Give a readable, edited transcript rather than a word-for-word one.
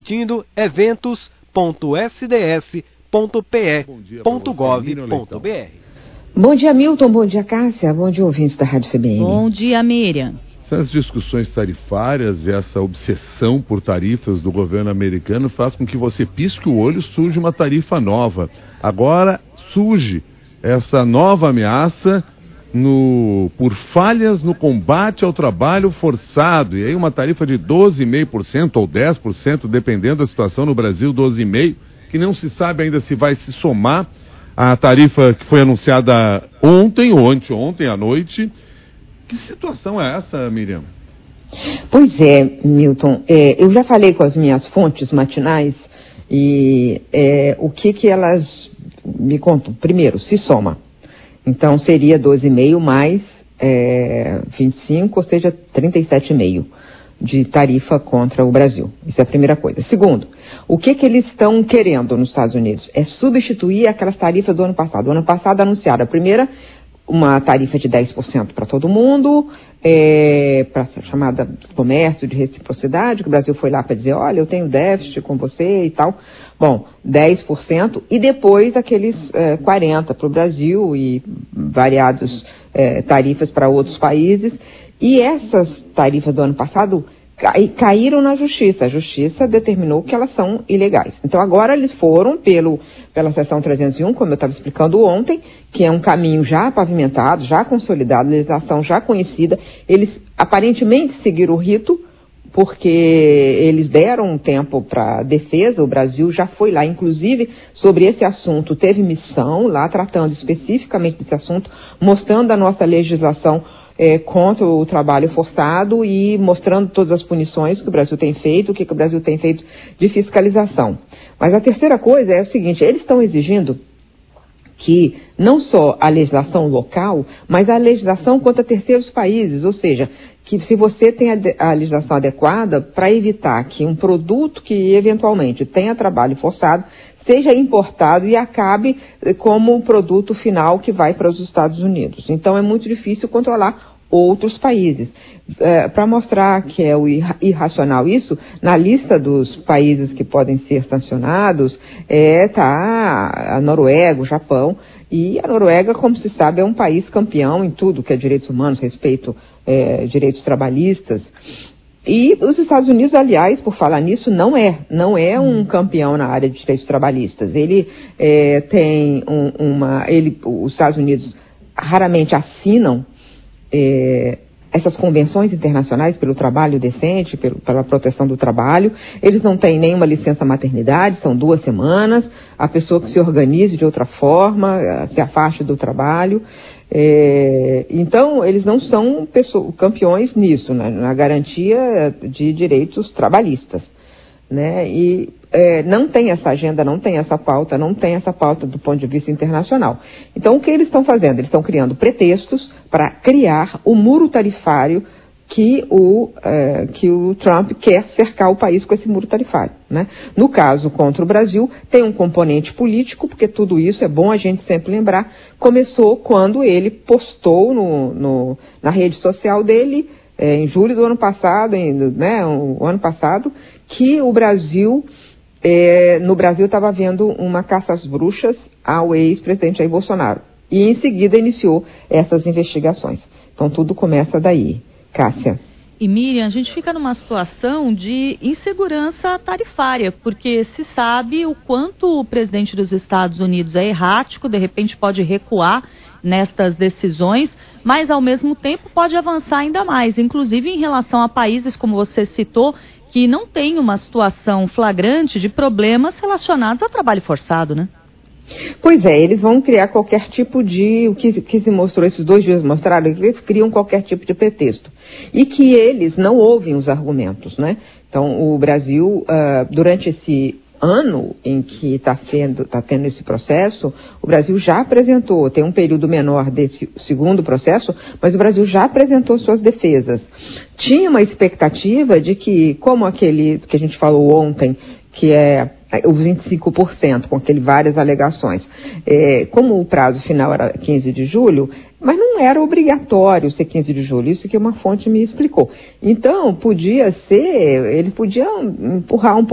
eventos.sds.pe.gov.br. Bom dia, Milton. Bom dia, Cássia. Bom dia, ouvintes da Rádio CBN. Bom dia, Miriam. Essas discussões tarifárias e essa obsessão por tarifas do governo americano faz com que você pisque o olho, surge uma tarifa nova. Agora surge essa nova ameaça por falhas no combate ao trabalho forçado. E aí uma tarifa de 12,5% ou 10%, dependendo da situação no Brasil, 12,5%, que não se sabe ainda se vai se somar à tarifa que foi anunciada ontem ou anteontem à noite. Que situação é essa, Miriam? Pois é, Milton. Eu já falei com as minhas fontes matinais e o que elas me contam. Primeiro, se soma. Então, seria 12,5 mais 25, ou seja, 37,5 de tarifa contra o Brasil. Isso é a primeira coisa. Segundo, o que eles estão querendo nos Estados Unidos? É substituir aquelas tarifas do ano passado. O ano passado anunciaram a primeira, uma tarifa de 10% para todo mundo, para a chamada comércio de reciprocidade, que o Brasil foi lá para dizer, olha, eu tenho déficit com você e tal. Bom, 10% e depois aqueles 40% para o Brasil e variadas tarifas para outros países. E essas tarifas do ano passado caíram na justiça. A justiça determinou que elas são ilegais. Então agora eles foram pela seção 301, como eu estava explicando ontem, que é um caminho já pavimentado, já consolidado, legislação já conhecida. Eles aparentemente seguiram o rito, porque eles deram um tempo para defesa. O Brasil já foi lá, inclusive, sobre esse assunto, teve missão lá tratando especificamente desse assunto, mostrando a nossa legislação contra o trabalho forçado e mostrando todas as punições que o Brasil tem feito, o que o Brasil tem feito de fiscalização. Mas a terceira coisa é o seguinte, eles estão exigindo que não só a legislação local, mas a legislação contra terceiros países, ou seja, que se você tem a legislação adequada para evitar que um produto que eventualmente tenha trabalho forçado seja importado e acabe como produto final que vai para os Estados Unidos. Então é muito difícil controlar outros países. Para mostrar que é o irracional isso, na lista dos países que podem ser sancionados está a Noruega, o Japão, e a Noruega, como se sabe, é um país campeão em tudo que é direitos humanos, respeito direitos trabalhistas. E os Estados Unidos, aliás, por falar nisso, não é um campeão na área de direitos trabalhistas. Ele tem os Estados Unidos raramente assinam essas convenções internacionais pelo trabalho decente, pela proteção do trabalho. Eles não têm nenhuma licença maternidade, são 2 semanas. A pessoa que se organize de outra forma, se afaste do trabalho. Então, eles não são campeões nisso, né, na garantia de direitos trabalhistas, né? E não tem essa agenda, não tem essa pauta do ponto de vista internacional. Então, o que eles estão fazendo? Eles estão criando pretextos para criar o muro tarifário que o Trump quer cercar o país com esse muro tarifário, né? No caso, contra o Brasil, tem um componente político, porque tudo isso, é bom a gente sempre lembrar, começou quando ele postou na rede social dele, em julho do ano passado, o ano passado, que o Brasil, no Brasil estava havendo uma caça às bruxas ao ex-presidente Jair Bolsonaro. E em seguida iniciou essas investigações. Então tudo começa daí. Cássia. E Miriam, a gente fica numa situação de insegurança tarifária, porque se sabe o quanto o presidente dos Estados Unidos é errático, de repente pode recuar nestas decisões, mas ao mesmo tempo pode avançar ainda mais, inclusive em relação a países, como você citou, que não têm uma situação flagrante de problemas relacionados ao trabalho forçado, né? Pois é, eles vão criar qualquer tipo de, o que se mostrou, esses 2 dias mostraram, eles criam qualquer tipo de pretexto. E que eles não ouvem os argumentos, né? Então, o Brasil, durante esse ano em que está tendo esse processo, o Brasil já apresentou, tem um período menor desse segundo processo, mas o Brasil já apresentou suas defesas. Tinha uma expectativa de que, como aquele que a gente falou ontem, que é os 25%, com várias alegações. Como o prazo final era 15 de julho, mas não era obrigatório ser 15 de julho, isso que uma fonte me explicou. Então, podia ser, eles podiam empurrar um pouco